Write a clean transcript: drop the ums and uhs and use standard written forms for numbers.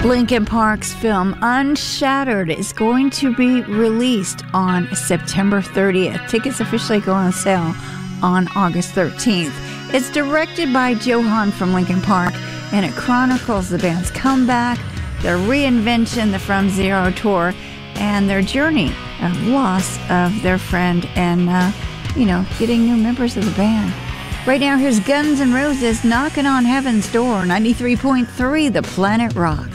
Linkin Park's film Unshattered is going to be released on September 30th. Tickets officially go on sale on August 13th. It's directed by Johan from Linkin Park, and it chronicles the band's comeback, their reinvention, the From Zero tour, and their journey of loss of their friend and, getting new members of the band. Right now, here's Guns N' Roses knocking on heaven's door, 93.3 The Planet Rock.